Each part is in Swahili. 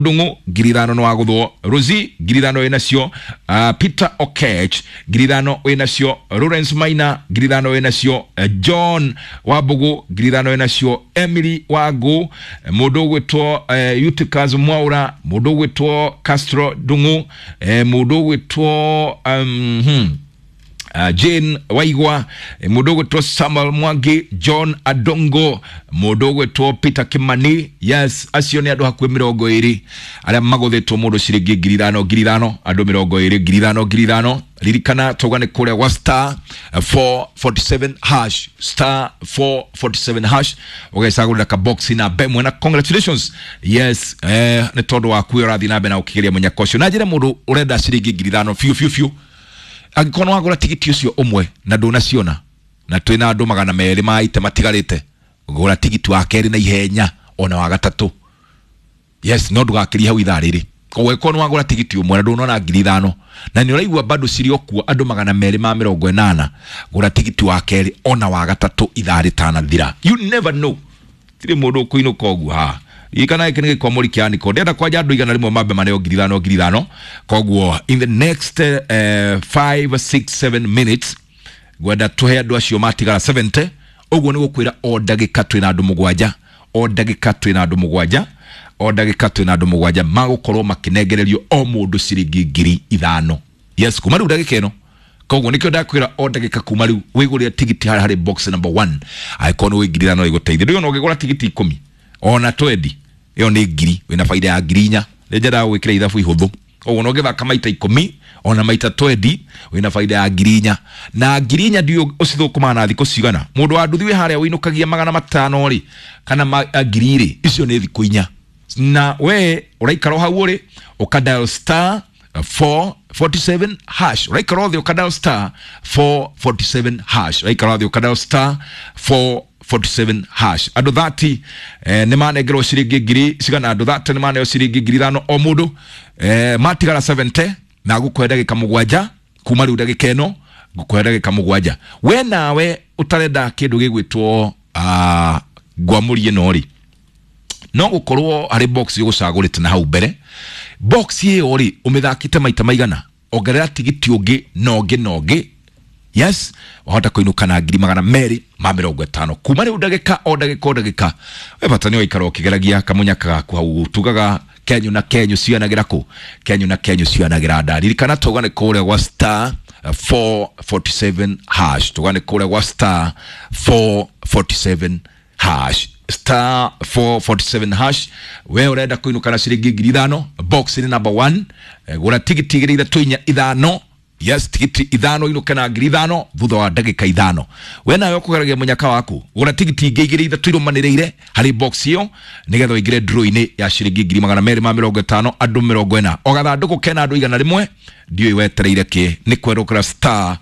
Dungu Girirano no agudho Rosie Girirano enasio Peter Okech Girirano enasio Lawrence Maina Girirano enasio John Wabugu Girirano enasio Emily Wagu mudo wetwo Uticas Mwaura mudo wetwo Castro Dungu mudo wetwo Jane Waigwa mudogo to Samuel Mwangi John Adongo mudogo to Peter Kimani yes asioni ado hakwe mirongo iri ala magothe to mudo shirigi girirano ado mirongo iri girirano lirikana togane kule wa star 447 hash star 447 hash ogesagulira ka box na bemwe na congratulations yes ne todo wa kuira thina bena ukigeria munyakosho najira mudo urenda shirigi girirano fiu agikono agora tigiti ucio umwe na ndona ciona na twina andu 200 maite matigarite gura tigiti wa keri na ihenya ona wa gatatu yes no ndugakiri hau ithariri kowe kono agora tigiti umwe na ndona na 5,000 na ni uraigwa bado sirio kuo andu 280 gura tigiti wa keri ona wa gatatu ithari tana thira you never know tire mundu kuino kogu ha ikana ikenege kwa muri kiani ko ndenda kwa jandu igana rimwe mabe maneo 5,000 koguo in the next 5 6 7 minutes gwenda tuhe andu acio matigara 70 oguo ni gukwira o ndagika twina andu mugwanja magukorwo makinegererio o mundu ciringi 5,000 yes kuma riu ndagika ino koguo nikyo ndakwira o ndagika kuma riu wiguria tigiti hari box number 1 aikono wigirana iguteithia ndio no ngigura tigiti 10 ona 20 yo ni ngiri wina faida ya ngirinya njera gwikira ithabu ihuthu oguo no githaka maita 10 ona maita 20 wina faida ya ngirinya na ngirinya ndio ucithukuma na thiko cigana mundu wa nduthi we haria winukagia 500 ri kana ngiri icio ni thiko 4 na we uraikara hau uri ukadial star 447 hash uraikara thio ukadial star 447 hash uraikara thio ukadial star 447 hash ado 30 ne manegero ciringi ngiri cigana ado 30 ne maneo ciringi 5,000 o mundu matigara 70 na gukwenda gikamugwanja kuma riu ndagika eno gukwenda gikamugwanja we nawe utarenda kindu gigwitwo gwamurie no ri no gukorwo hari box yugucagurite na hau mbere box iyo ri umithakite maita maigana ongerera tigiti ungi nogi yes wahota kuinuka na 250 kuma riu ndagika we batani waikara ukigeragia kamunyaka gaku hau tugaga kenyu na kenyu cianagira ndari kana tugane kure wa star 447 hash tugane kure wa star 447 hash star 447 hash we urenda kuinuka na ciringi 5,000 box ni number 1 gura tigiti igirira twinya 5 yes tigiti 5 inuka na 5,000 thutha wa ndagika 5 we nawe ukugeragia munyaka waku gura tigiti igirira twirumaniriire hari box iyo nigetho igire draw ini ya ciringi 250 andu 40 ogathanduku kena andu igana rimwe ndio iwetereire ki ni kwerukira star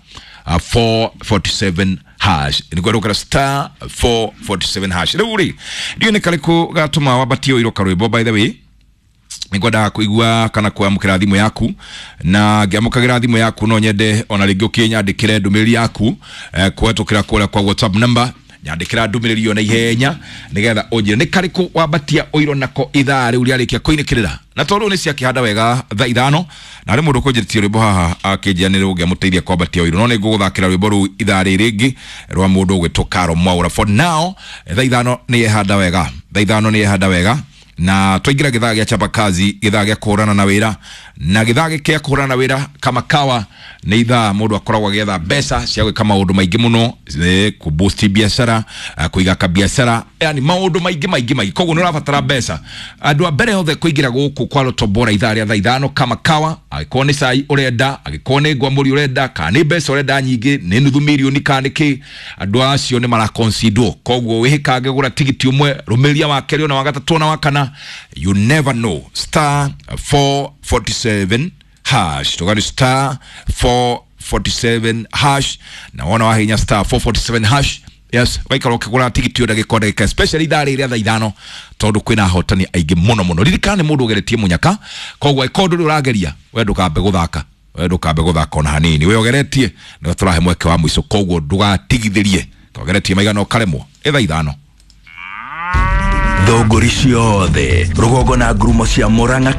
447 hash ni kwerukira star 447 hash ruri ndio ni kaliku gatuma wabatio iroka rwimbo by the way nigwenda kuigua kana kuamukira thimu yaku na ngiamukagira thimu yaku no nyende ona ringi ukinyandikire ndumiriri yaku kwetukira kule kwa WhatsApp number nyandikira ndumiriri yo na ihenya nigetha unjire ni kariku wabatia oiro nako ithari uri arikia kuinikirira na tondu ni cia kihanda wega tha 5 na ri mundu kunjiritie rwimbo haha akinjianire ungiamuteithia kwabatia oiro no ni nguguthakira rwimbo ru ithari ringi rwa mundu gwitwo Karo Mwaura for now tha 5 ni ehanda wega na twaingira githaa gia chapa kazi githaa gia kuhurana na wira na githaa gia kuhurana na wira kama kawa ni ithaa mundu akoragwa getha mbeca cia gwika maundu maingi muno ku boost biashara kuiga ka biashara yani maundu maingi koguo ni urabatara mbeca andu a mbere hothe kuingira guku kwa Lotobora ithaa ria thaa 5 kama kawa agikoo ni cai urenda agikoo ni ngwamuri urenda kana ni mbeca urenda nyingi ni nuthu milioni kana ki andu acio ni mara consider koguo wihikange gura tigiti umwe rumiria wa keri na wa gatatu na wa kana you never know star 447 hash tugari star 447 hash na wana wahinya star 447 hash yes waikaro kugura tigiti oda gikondeka especially thari ria tha 5 tondu kwina hotani aingi muno ririkane mundu ugeretie munyaka kogwa ikondo urageria wendu kambe guthaka ona hanini we ugeretie no turahe mweke wa mwiso kogwo ndugatigithirie tugeretie maigano karemwo etha 5 thogori ciothe rugongo na ngurumo cia Murang'a